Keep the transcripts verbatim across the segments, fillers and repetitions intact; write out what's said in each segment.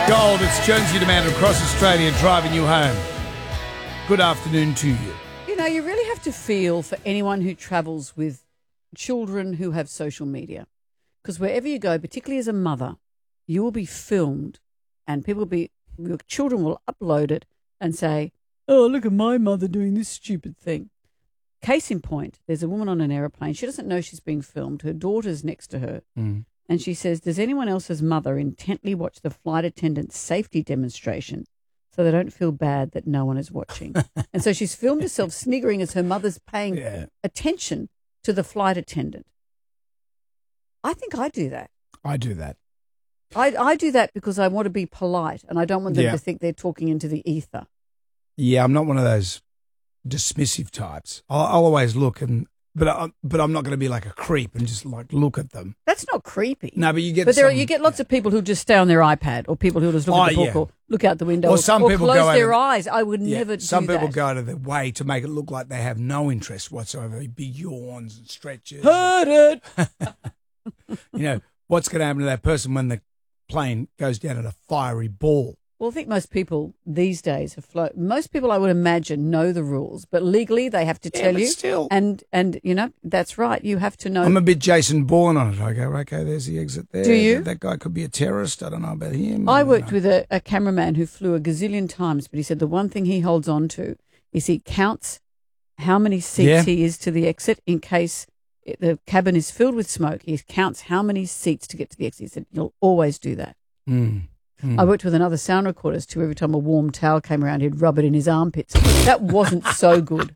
Gold, it's Jonesy Demand across Australia driving you home. Good afternoon to you. You know, you really have to feel for anyone who travels with children who have social media. Because wherever you go, particularly as a mother, you will be filmed and people will be, your children will upload it and say, oh, look at my mother doing this stupid thing. Case in point, there's a woman on an aeroplane. She doesn't know she's being filmed. Her daughter's next to her. Mm. And she says, does anyone else's mother intently watch the flight attendant's safety demonstration so they don't feel bad that no one is watching? And so she's filmed herself sniggering as her mother's paying Yeah. attention to the flight attendant. I think I do that. I do that. I, I do that because I want to be polite and I don't want them Yeah. to think they're talking into the ether. Yeah, I'm not one of those dismissive types. I'll, I'll always look, and but I, but I'm not going to be like a creep and just like look at them. That's not creepy. No, but you get. But there are, some- you get lots of people who just stay on their iPad or people who just look Oh, at the book yeah. or look out the window Or or, some or people close go their over- eyes. I would Yeah, never do some people that. go out of their way to make it look like they have no interest whatsoever. Big yawns and stretches. Heard it. You know what's going to happen to that person when the plane goes down in a fiery ball? Well, I think most people these days have flown. Most people, I would imagine, know the rules, but legally they have to Yeah, tell but you. still. And and you know that's right. You have to know. I'm a bit Jason Bourne on it. I go, okay, there's the exit there. Do you? That, that guy could be a terrorist. I don't know about him. I don't worked know. with a, a cameraman who flew a gazillion times, but he said the one thing he holds on to is he counts how many seats Yeah. he is to the exit in case it, the cabin is filled with smoke. He counts how many seats to get to the exit. He said, you'll always do that. Mm. Mm. I worked with another sound recordist who every time a warm towel came around, he'd rub it in his armpits. That wasn't so good.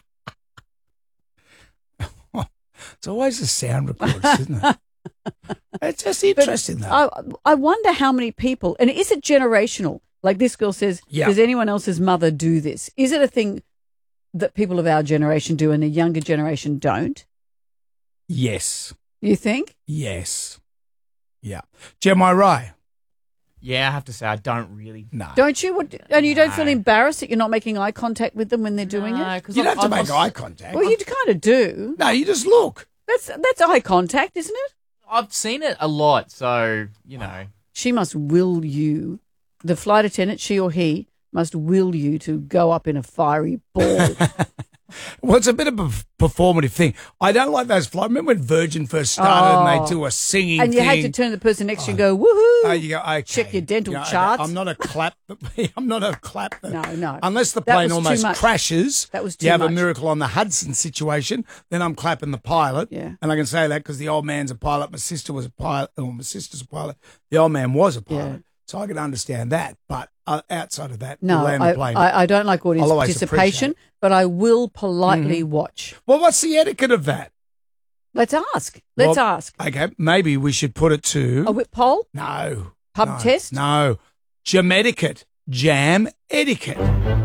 It's always the sound recorders, isn't it? It's just interesting, though. I, I wonder how many people, and is it generational? Like this girl says, Yeah. does anyone else's mother do this? Is it a thing that people of our generation do and the younger generation don't? Yes. You think? Yes. Yeah. Jeremiah Rye? Yeah, I have to say I don't really. No. Don't you? What, and you don't feel No. embarrassed that you're not making eye contact with them when they're doing No, it? 'cause You don't I'm- have to I'm- make eye contact. Well, you kind of do. No, you just look. That's that's eye contact, isn't it? I've seen it a lot, so you know. She must will you, the flight attendant, she or he, must will you to go up in a fiery ball. Well, it's a bit of a performative thing. I don't like those flights. Remember when Virgin first started Oh. and they do a singing And you thing? had to turn to the person next to you and go, woohoo. Oh, you go, okay. Check your dental You know, okay, charts. I'm not a clap. I'm not a clap. No, no. Unless the That plane was too almost much. crashes. That was You too have much. a miracle on the Hudson situation. Then I'm clapping the pilot. Yeah. And I can say that because the old man's a pilot. My sister was a pilot. Or my sister's a pilot. The old man was a pilot. Yeah. So I can understand that. But uh, outside of that, No, you land I, the plane. I, I don't like audience I'll always participation, appreciate but I will politely Mm-hmm. watch. well, what's the etiquette of that? Let's ask. Let's Well, ask. Okay, maybe we should put it to A whip poll? no Pub no, test? No, jam etiquette, jam etiquette.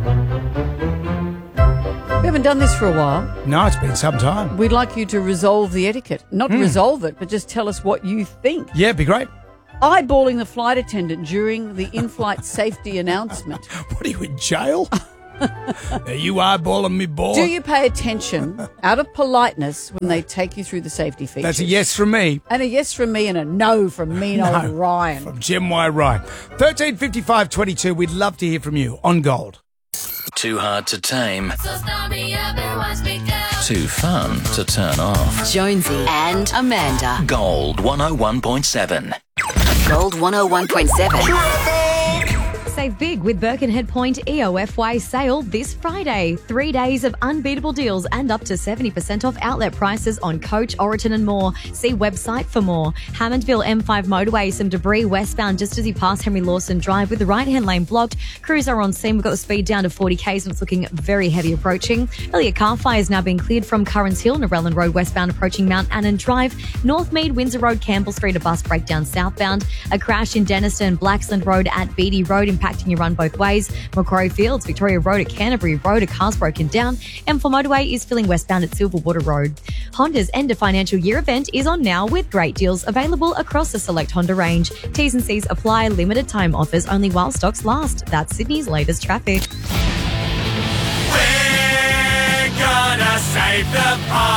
We haven't done this for a while. No, it's been some time. We'd like you to resolve the etiquette. Not Hmm. resolve it, but just tell us what you think. Yeah, it'd be great. Eyeballing the flight attendant during the in-flight safety announcement. What are you in jail? Are you eyeballing me, boy? Do you pay attention out of politeness when they take you through the safety features? That's a yes from me. And a yes from me and a no from mean old No, Ryan. From Jim Y. Ryan. thirteen fifty-five twenty-two. We'd love to hear from you on Gold. Too hard to tame, So start me up and watch me go. too fun to turn off. Jonesy and Amanda. Gold one oh one point seven. Gold one oh one point seven. Save big with Birkenhead Point E O F Y sale this Friday. Three days of unbeatable deals and up to seventy percent off outlet prices on Coach, Oriton and more. See website for more. Hammondville M five motorway, some debris westbound just as you pass Henry Lawson Drive with the right-hand lane blocked. Crews are on scene. We've got the speed down to forty k's and it's looking very heavy approaching. Elliott car fire is now being cleared from Currans Hill, Narellan Road westbound approaching Mount Annan Drive. Northmead, Windsor Road, Campbell Street, a bus breakdown southbound. A crash in Denniston, Blacksland Road at Beatty Road impacting your run both ways. Macquarie Fields, Victoria Road at Canterbury Road, a car's broken down. M four motorway is filling westbound at Silverwater Road. Honda's end of financial year event is on now with great deals available across the select Honda range. T's and C's apply. Limited time offers only while stocks last. That's Sydney's latest traffic. We're gonna save the pub.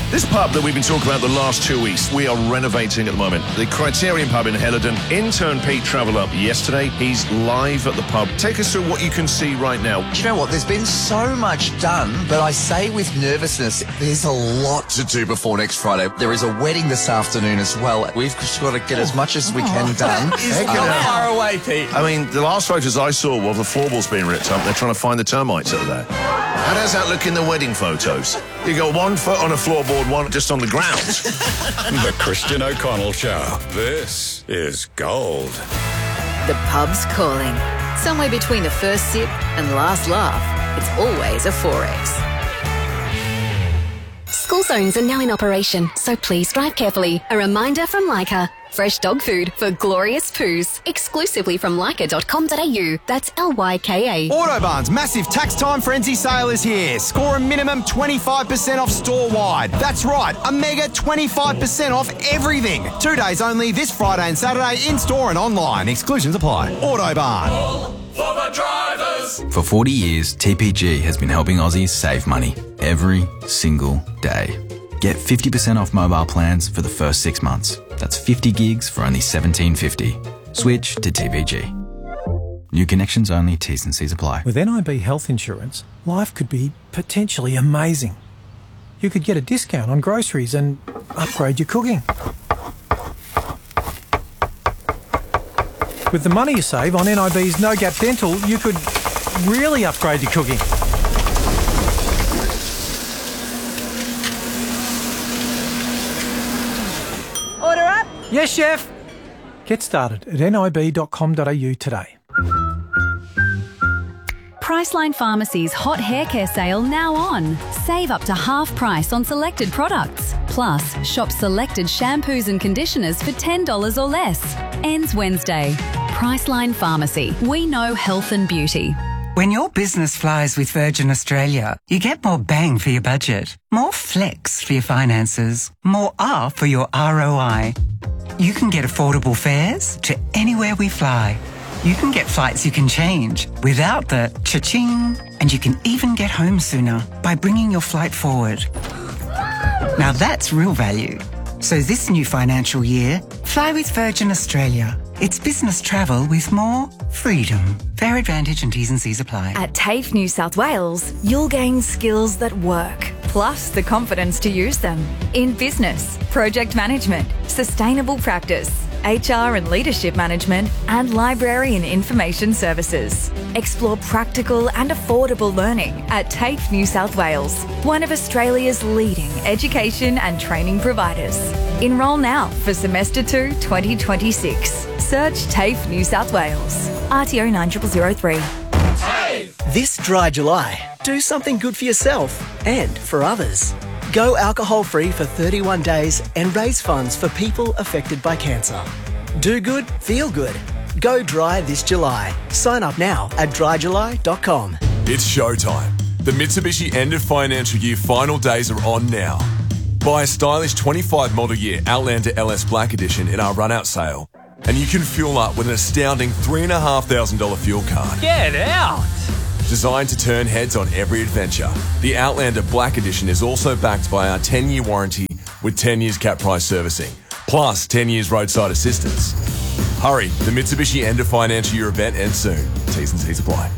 This pub that we've been talking about the last two weeks, we are renovating at the moment. The Criterion pub in Hellerden. Intern Pete travelled up yesterday. He's live at the pub. Take us through what you can see right now. Do you know what? There's been so much done, but I say with nervousness, there's a lot to do before next Friday. There is a wedding this afternoon as well. We've just got to get as much as we can done. How far away, Pete? I mean, the last photos I saw were the floorboards being ripped up. They're trying to find the termites that are there. How does that look in the wedding photos? You got one foot on a floorboard, one just on the ground. The Christian O'Connell Show. This is gold. The pub's calling. Somewhere between the first sip and last laugh, it's always a four X. School zones are now in operation, so please drive carefully. A reminder from Leica. Fresh dog food for glorious poos. Exclusively from leica dot com dot a u. That's L Y K A. Autobarn's massive tax time frenzy sale is here. Score a minimum twenty-five percent off store-wide. That's right, a mega twenty-five percent off everything. Two days only this Friday and Saturday in-store and online. Exclusions apply. Autobarn. For the drivers. For forty years, T P G has been helping Aussies save money every single day. Get fifty percent off mobile plans for the first six months. That's fifty gigs for only seventeen fifty. Switch to T P G. New connections only, T's and C's apply. With N I B health insurance, life could be potentially amazing. You could get a discount on groceries and upgrade your cooking. With the money you save on N I B's No Gap Dental, you could really upgrade your cooking. Order up. Yes, chef. Get started at N I B dot com dot a u today. Priceline Pharmacy's hot hair care sale now on. Save up to half price on selected products. Plus, shop selected shampoos and conditioners for ten dollars or less. Ends Wednesday. Priceline Pharmacy. We know health and beauty. When your business flies with Virgin Australia, you get more bang for your budget, more flex for your finances, more R for your R O I. You can get affordable fares to anywhere we fly. You can get flights you can change without the cha-ching, and you can even get home sooner by bringing your flight forward. Now that's real value. So this new financial year, fly with Virgin Australia. It's business travel with more freedom. Fare advantage and T's and C's apply. At TAFE New South Wales, you'll gain skills that work, plus the confidence to use them. In business, project management, sustainable practice, H R and leadership management, and library and information services. Explore practical and affordable learning at TAFE New South Wales, one of Australia's leading education and training providers. Enrol now for semester two twenty twenty-six. Search TAFE New South Wales. R T O nine zero zero three. This dry July, do something good for yourself and for others. Go alcohol-free for thirty-one days and raise funds for people affected by cancer. Do good, feel good. Go dry this July. Sign up now at dry july dot com. It's showtime. The Mitsubishi end of financial year final days are on now. Buy a stylish twenty-five model year Outlander L S Black Edition in our run-out sale, and you can fuel up with an astounding three thousand five hundred dollars fuel card. Get out! Designed to turn heads on every adventure, the Outlander Black Edition is also backed by our ten-year warranty with ten years cap price servicing, plus ten years roadside assistance. Hurry, the Mitsubishi end of financial year event ends soon. T's and C's apply.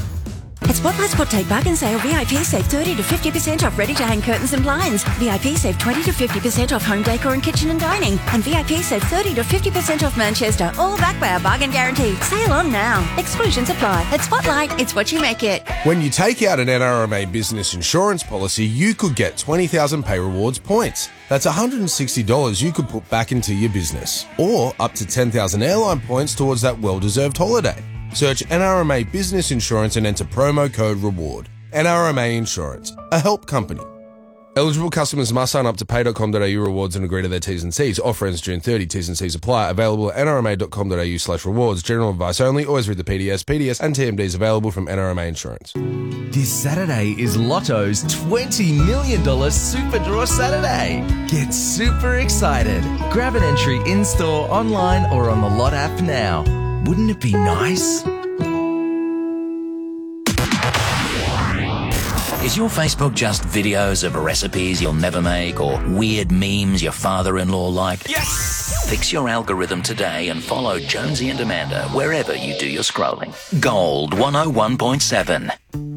At Spotlight Spot Take Bargain Sale, V I P save thirty to fifty percent off ready-to-hang curtains and blinds. V I P save twenty to fifty percent off home decor and kitchen and dining. And V I P save thirty to fifty percent off Manchester, all backed by our bargain guarantee. Sale on now. Exclusions apply. At Spotlight, it's what you make it. When you take out an N R M A business insurance policy, you could get twenty thousand Pay Rewards points. That's one hundred sixty dollars you could put back into your business. Or up to ten thousand airline points towards that well-deserved holiday. Search N R M A Business Insurance and enter promo code REWARD. N R M A Insurance, a help company. Eligible customers must sign up to pay dot com dot a u rewards and agree to their T's and C's. Offer ends June thirtieth. T's and C's apply. Available at n r m a dot com dot a u slash rewards. General advice only. Always read the P D S. P D S and T M Ds available from N R M A Insurance. This Saturday is Lotto's twenty million dollars Super Draw Saturday. Get super excited. Grab an entry in-store, online or on the Lot app now. Wouldn't it be nice? It's Is your Facebook just videos of recipes you'll never make or weird memes your father-in-law liked? Yes! Fix your algorithm today and follow Jonesy and Amanda wherever you do your scrolling. Gold one oh one point seven.